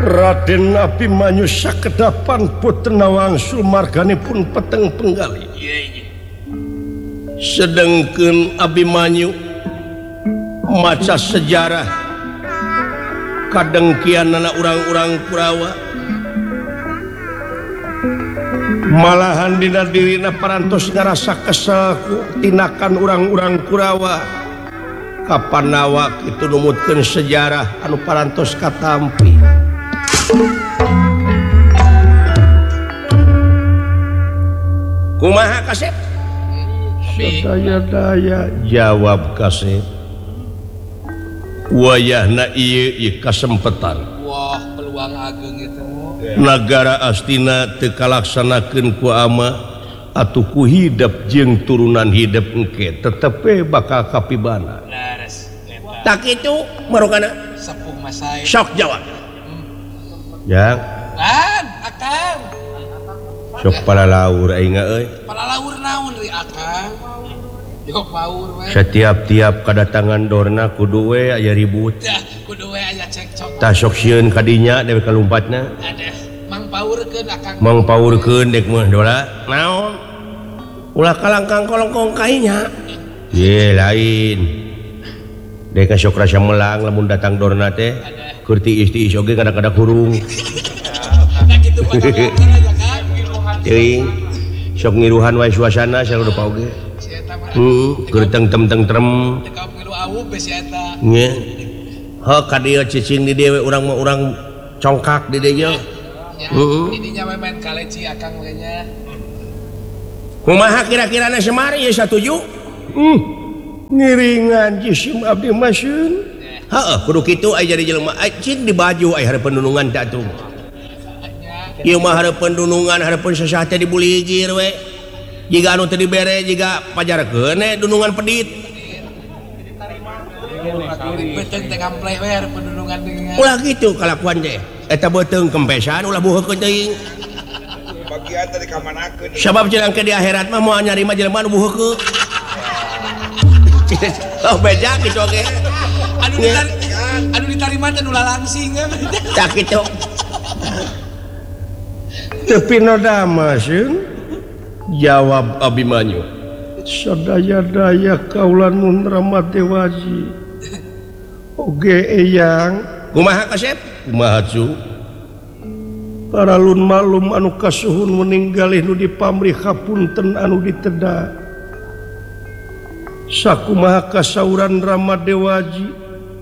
Raden Abimanyu sakedapan putra wangsul marganipun peteng penggali. Sedengkeun Abimanyu maca sejarah kadengkianana urang-urang Kurawa. Malahan dina dirina parantos ngarasa kesel tinakan urang-urang Kurawa. Kapanawa kitu numutkeun sejarah anu parantos katampi. Kumaha Kasep? Sadaya-daya jawab Kasep. Wayahna ieu kasempetan. Wah, peluang ageng itu. Nagara Astina teu kalaksanakeun ku ama atuh ku hidep jeung turunan hidep engke tetep bakal kapibana. Laras. Tak itu marokana Sepuh Masai. sok jawab. Ya. Lan, Akang. Sok palalaur aing euy. Palalaur naon ri Akang? Yok paur we. Setiap-tiap kedatangan dorna kudu we aya ribut. Dah, kudu we aya cekcok. Tah sok sieun ka dinya dewe kalumpatna. Ada mang paurkeun Akang. Mang paurkeun dek mah dola. Naon? Ulah kalangkang kolongkong kainya. Ye lain. Dek sok rasa melang lamun datang dorna teh. Keur tiis-tiis oge kada-kada kurung. Nah kitu pangalaman aja Kang. Teuing sok ngiruhan wae suasana sarupa oge. Si eta mah. Keur teng-tem-trem. Dekap ngilu awub be si eta. Nya. Heuh ka dieu cicing di dieu urang mah urang congkak di dieu. Ya, didinya we main kaleci Akang we nya. Kumaha kira-kirana Semar ieu satuju? Ngiringan jisim abdi masyun. Heeh, kudu kitu aya jadi jelema cing di baju aya hareupeun dunungan da atuh. Ieu mah hareupeun dunungan hareupeun sasah teh dibuligir we. Jiga anu teu dibere jiga pajarkeun dunungan pedit. Beteung teh gampleh we hareup pendunungan dengan. Ulah kitu kalakuan teh. Eta beuteung kempesan ulah buheukeun teuing. Bagian tadi kamanakeun. Sabab jelang ke di akhirat mah moal nyari mah jelema anu buheukeun. Oh beja kitu oge. Anu ditarima teh nu langsing. Tah kitu. Tapi nodama sieun jawab Abimanyu. Sadaya-daya kaula nun Ramadewaji. Oge eyang. Kumaha Kasep? Kumaha cu? Paralun malum anu kasuhun meninggalih nu dipamrih hapunten anu diteda. Sakumaha kasauran Ramadewaji.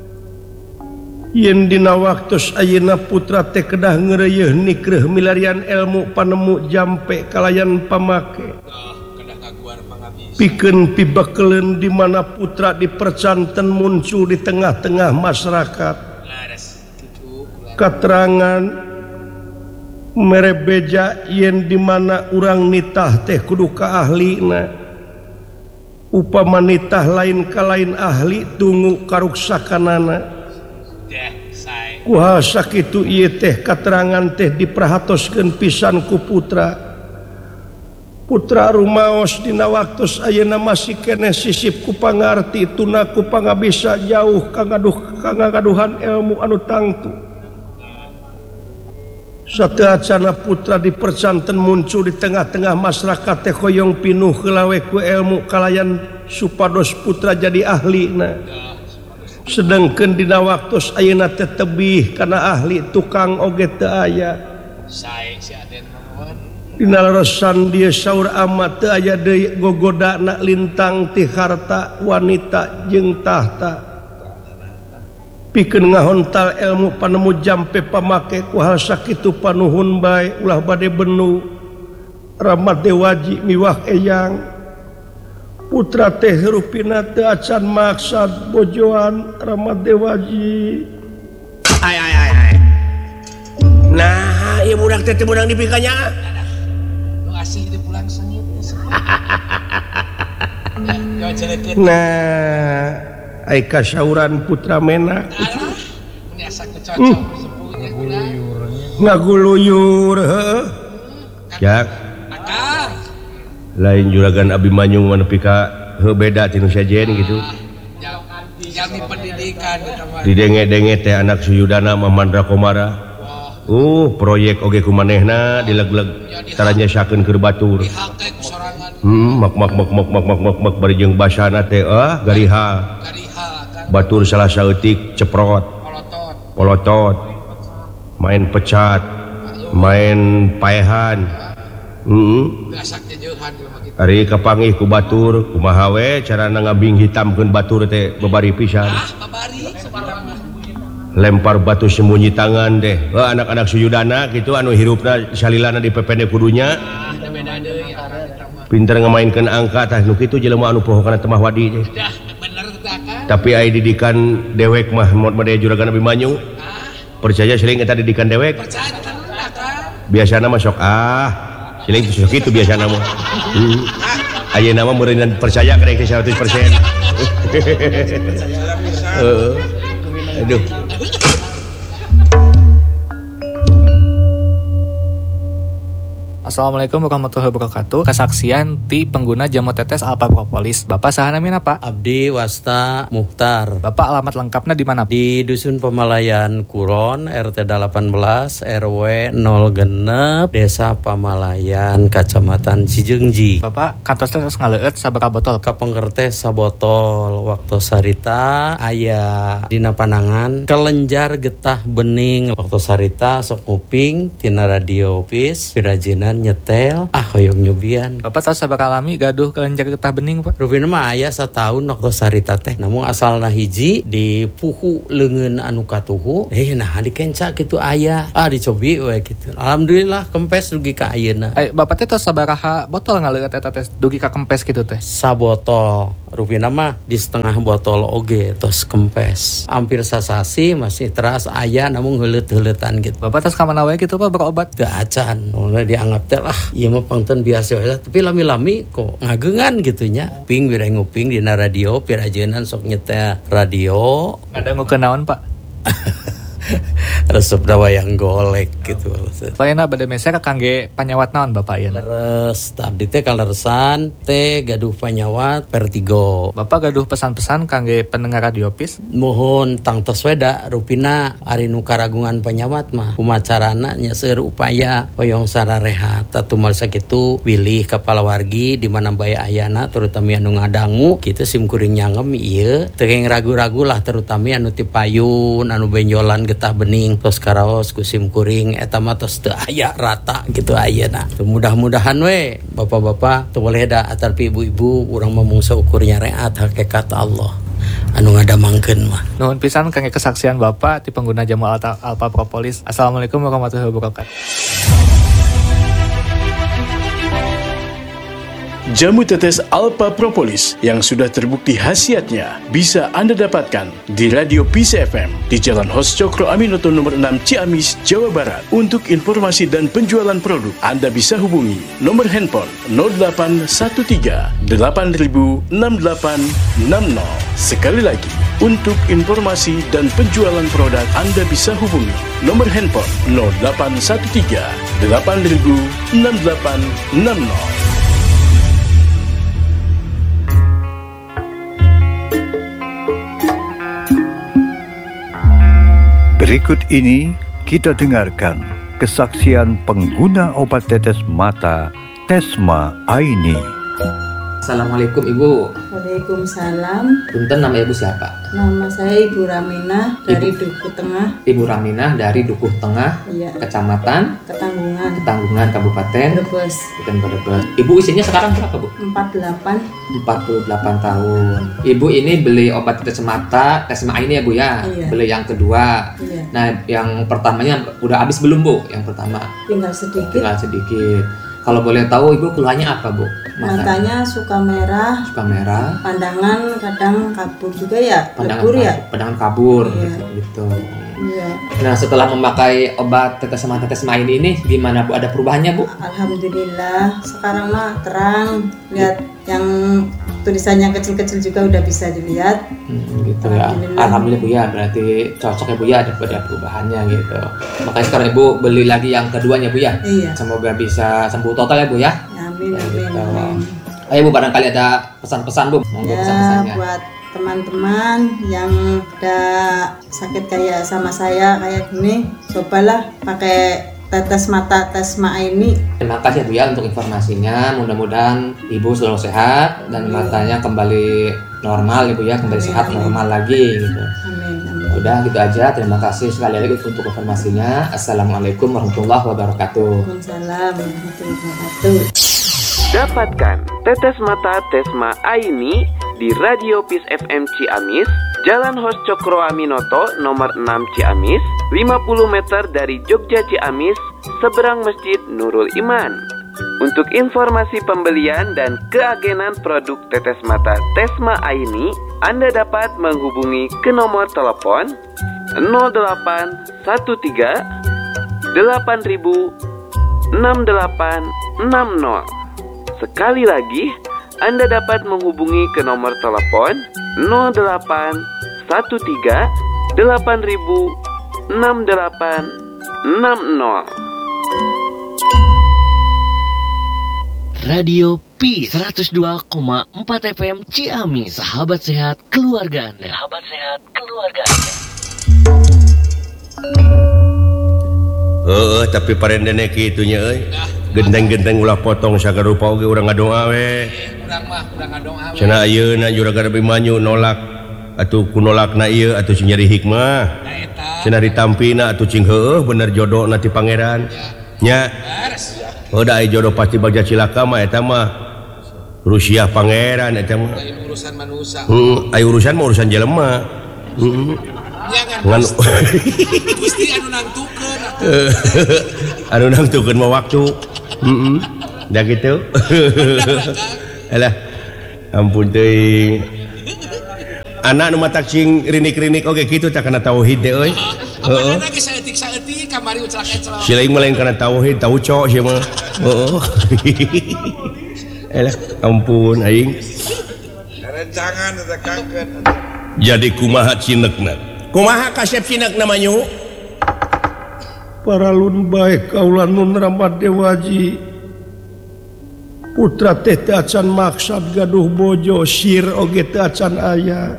Yen dina waktos ayeuna putra teh kedah ngeureuyeun nikreuh milarian ilmu panemu jampe kalayan pamake. Kedah ngaguar pangabis. Pikeun pibakeleun di mana putra dipercanten muncul di tengah-tengah masyarakat. Laras kitu. Keterangan merebeja yen di mana urang nitah teh kudu ka ahlina. Upama nitah lain ka lain ahli tunggu karuksakanana. Kuha sakitu ieu teh katerangan teh diperhatoskeun pisan ku putra. Putra rumaos dina waktos ayeuna masih keneh sisip ku pangarti tuna ku pangabisa jauh kangagaduhan ilmu anu tangtu. Sateacana putra dipercanten muncul di tengah-tengah masyarakat teh hoyong pinuh kelawe ku ilmu kalayan supados putra jadi ahlina. Sedengkeun dina waktos ayeuna teh tebih kana ahli tukang oge teu aya. Sae si Aden naon? Dina leresan dieu saur amat teu aya deui gogodana lintang ti harta wanita jeung tahta. Pikeun ngahontal ilmu panemu jampe pamake ku hal sakitu panuhun bae ulah bade benu. Ramadewaji miwah eyang. Putra teh rupina teu acan maksad bojoan Ramadewaji. Ai. Nah, ieu budak teh teu meunang dipikanya. Nu asih di pulang sengit. Ya, jelekeun. Nah, ai kasauran putra menak. Alah, mun asa kecocok sepuhnya gula. Ngaguluyur heuh. Jak Akang. lain juragan Abimanyu nepi ka heuh beda ti nu sajen gitu. Jami pendidikan kita mah. Didenge-denge teh anak suyudana mah Mandra Komara. Wah, proyek oge ku manehna dileg-leg caranya syakeun keur batur. Dihake ku sorangan. Mak bari jeung basana teh gariha. Gariha kan Batur salah saeutik ceprot, polotot, main pecat, main paehan. biasa jeuhan gitu. Ari kapangih ku batur kumaha we carana ngabing hitamkeun batur teh babari pisan. Babari Lempar batu sembunyi tangan deh. Anak-anak sujudana gitu anu hirupna salilana di pepene kudunya. beda deui Pinter ngamainkeun angka tah nu kitu jelema anu poho kana temah wadi teh. dah bener teh kan. Tapi ai didikan dewek mah mod made juragan Abimanyu. Percaya siling eta didikan dewek. Percaya kan. Biasana mah sok siling sok kitu biasana mah. Ayeuna mah meureun percaya karek 100%. Aduh. Assalamualaikum warahmatullahi wabarakatuh. Kesaksian ti pengguna jamu tetes Alpha Propolis. Bapak saha namina Pak? Abdi Wasta Muhtar. Bapak alamat lengkapnya di mana? Di Dusun Pamalayan Kuron, RT 18, RW 0 Desa Pamalayan, Kecamatan Cijeungji. Bapak kantor tetes ngaleueut sabaraha botol? Kapengker sabotol waktu sarita aya dina panangan kelenjar getah bening waktu sarita sok nguping tina radio pis pirajinan nyetel hoyong nyubian. Bapak tahu sabaraha lami gaduh kelenjar getah bening Pak? Rupina mah aya satahun waktu sarita teh namun asalna hiji di puhu leungeun anu katuhu nah dikenca kitu aya dicobi we kitu. Alhamdulillah kempes dugi ka ayeuna. Bapak teh tahu sabaraha botol ngaleueut eta tes dugi ka kempes kitu teh? Sabotol. Rupina mah di setengah botol oge tos kempes. Hampir sasasi masih teras aya namun heuleut-heuleutan gitu. Bapak tes ka mana wae kitu Pak berobat? Teu acan. Mulai dianggap teh lah ieu mah pangten biasa we tapi lami-lami kok ngageungan gitu nya. Ping bira nguping dina radio pirajeunan sok nyetel radio. Ada ngukeun naon Pak? Resep dawayang golek gitu. Lainna bade meser kangge panyawat naon Bapak ieu? Leres, abdi teh kaleresan teh gaduh panyawat Vertigo. Bapak gaduh pesan-pesan kangge pendengar radio pis? Mohon tangtos weda rupina ari nu karagungan panyawat mah kumacarana nya seueur upaya hoyong sararehat tatumal sakitu wilih kepala wargi di mana bae ayana terutama anu ngadangu kitu simkuring nyangem ieu teu ragu-ragu lah terutama anu ti payun anu benjolan getah bening tos karaos ku simkuring eta mah tos teu aya rata gitu ayeuna. Mudah-mudahan we bapak-bapak teu boleh da atarpi ibu-ibu urang mah mung saukurnya reat hakikat Allah anu ngadamangkeun mah. Nuhun pisan kangge kesaksian Bapak ti pengguna jamu Alpha Propolis. Assalamualaikum warahmatullahi wabarakatuh. Jamu tetes Alpha Propolis yang sudah terbukti khasiatnya bisa Anda dapatkan di Radio Peace FM di Jalan Hos Cokro Aminoto nomor 6 Ciamis, Jawa Barat. Untuk informasi dan penjualan produk, Anda bisa hubungi nomor handphone 0813 8000 6860. Sekali lagi, untuk informasi dan penjualan produk, Anda bisa hubungi nomor handphone 0813 8000 6860. Berikut ini kita dengarkan kesaksian pengguna obat tetes mata Tesma Aini. Assalamualaikum Ibu. Waalaikumsalam. Punten, nama Ibu siapa? Nama saya Ibu Raminah dari Dukuh Tengah. Ibu Raminah dari Dukuh Tengah, Iya. Kecamatan Ketanggungan, Kabupaten Brebes. Brebes. Ibu usianya sekarang berapa, Bu? 48. 48 tahun. Ibu ini beli obat tetes mata Tesma ini ya, Bu ya? Iya. Beli yang kedua. Iya. Nah, yang pertamanya udah habis belum, Bu? Yang pertama Tinggal sedikit. tinggal sedikit. Kalau boleh tahu Ibu keluhannya apa, Bu? Matanya suka merah, suka merah, pandangan kadang kabur juga ya, lebur ya. pandangan kabur Iya. gitu. Iya. Nah, setelah memakai obat tetes mata Tesma ini gimana, Bu? Ada perubahannya, Bu? Alhamdulillah sekarang mah terang. Lihat yang tulisannya kecil-kecil juga udah bisa dilihat. Gitu ya. Alhamdulillah, Bu ya. Berarti cocok ya, Bu ya, ada perubahannya gitu. Makanya sekarang Ibu beli lagi yang keduanya, Bu ya. Iya. Semoga bisa sembuh total ya, Bu ya. Amin, Ya, amin, gitu. amin. Ayo Bu, barangkali ada pesan-pesan Bu. Monggo Ya, pesan-pesannya. buat teman-teman yang ada sakit kayak sama saya kayak gini, cobalah pakai tetes mata Tesma Aini. Terima kasih Bu ya untuk informasinya. Mudah-mudahan Ibu selalu sehat dan matanya kembali normal Ibu ya, kembali sehat normal lagi gitu. Amin. Udah gitu aja. Terima kasih sekali lagi untuk informasinya. Assalamualaikum warahmatullahi wabarakatuh. Waalaikumsalam warahmatullahi wabarakatuh. Dapatkan tetes mata Tesma Aini di Radio Peace FM Ciamis, Jalan Hos Cokro Aminoto nomor 6 Ciamis, 50 meter dari Jogja Ciamis, seberang Masjid Nurul Iman. Untuk informasi pembelian dan keagenan produk tetes mata Tesma Aini, Anda dapat menghubungi ke nomor telepon 0813 8000 6860. Sekali lagi, Anda dapat menghubungi ke nomor telepon 0813 8000 6860. Radio P 102,4 FM Ciamis, sahabat sehat keluarga Anda. Tapi parendene kitunya genteng-genteng ulah potong sagarupa oge urang ngadoa we. Urang ngadoa we. Cenah ayeuna juragan Abimanyu nolak atuh kunolakna ieu atuh sing nyari hikmah. Cenah ditampina atuh cing heueuh bener jodohna ti pangeran. Nya. Heuda aya jodoh pasti bagja cilaka mah eta mah. Rusiah pangeran eta mah. Lain urusan manusia. Aya urusan mah urusan jelema. Ngan Gusti anu nangtukeun anu nangtukeun mah waktu. Da gitu. Alah. Ampun teuing. Anak nu matak cing rinik-rinik oge kitu tah kana tauhid teh euy. Heeh. Apana ge saeutik-saeutik kamari uclak-eclok. Si lain mah lain kana tauhid, tau cok sia mah. Heeh. Alah, ampun aing. Rencangan eta kangkeun. Jadi kumaha cinekna? Kumaha kasep cinekna manyu? Paralun bae kaula nun Ramad Dewaji. Putra teh teu acan maksad gaduh bojo, sir oge teu acan aya.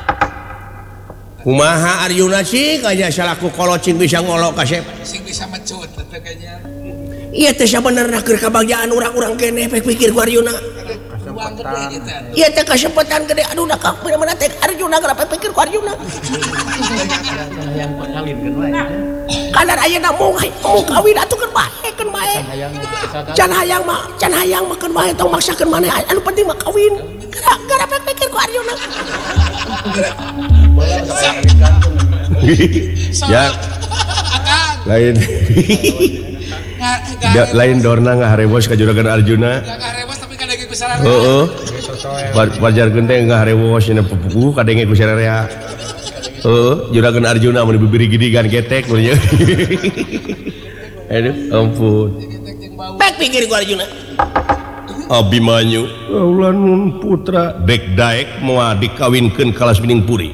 Kumaha Aryuna cing aya salaku kolocing bisa ngolok kasep. Sing bisa mecut teh kayaknya. Ieu teh sabenerna keur kabagjaan urang-urang keneh pikir ku Aryuna. Uang gede gitu. Ieu teh kasempatan gede aduh da ka bener-bener teh Aryuna kenapa pikir ku Aryuna. Yang pangalin wae. Kanar ayeuna mung kawin atuh keur bae keun bae. Can hayang mah keun bae tong maksakeun maneh anu penting mah kawin. Gara pikir ku Aryuna. Ya. Lain. Lain dorna ngaharewos ka juragan Arjuna. Ngaharewos tapi kadenge ku sararea. Heeh. Pajarkeun teh ngaharewos cenah pupuh kadenge ku sararea. Juragan Arjuna mun bibiri gidigan getek mun nya. Aduh, ampun. Bek pikir ku Arjuna. Abimanyu, kaula nun putra dek daek moal dikawinkeun ka Lasmining Puri.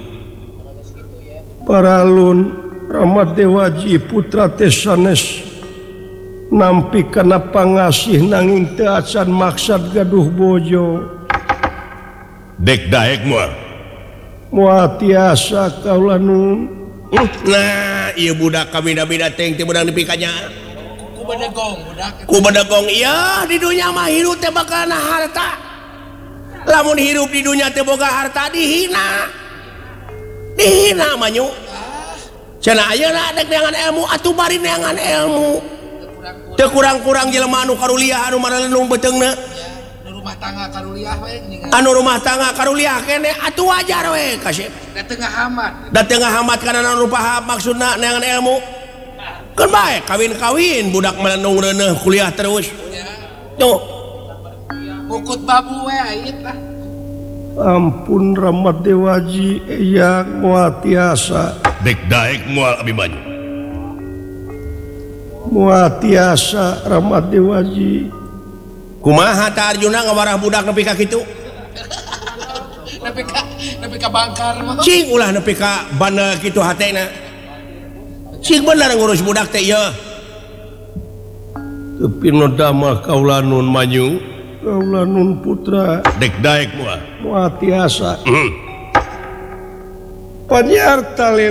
Paralun Ramad Dewaji putra teh sanes nampi kana pangasih nanging teu acan maksad gaduh bojo. Dek daek moal tiasa kaula nun. Nah, ieu budak kabina-bina teh teu beunang dipikanya. Ku bedegong iya di dunia mah hirup teh bakal na harta. Lamun hirup di dunia teh boga harta dihina manyu. Cenah ayeuna dek neangan ilmu atuh bari neangan ilmu. Teu kurang-kurang jelema anu karuliah anu maraleung beteungna. Anu rumah tangga karuliah we geuningan. Anu rumah tangga karuliah keneh atuh wajar we kasep. Da teu ngahamat. Da teu ngahamat kana anu paham maksudna neangan ilmu. Kan baik kawin-kawin budak melenung reuneuh kuliah terus. Tuh. Bukut babu we ait lah. Ampun Ramad Dewaji eyang moal tiasa. Dek daek moal Abimanyu. Moal tiasa Ramad Dewaji. Kumaha ta Arjuna ngawarah budak nepi ka kitu? Nepi ka bangkar mah. Cing ulah nepi ka bandel kitu hatena. Cing bener ngurus budak teh ieu. Tapi nodama kaula nun manyu, kaula nun putra dek daek moal tiasa. penyiar tali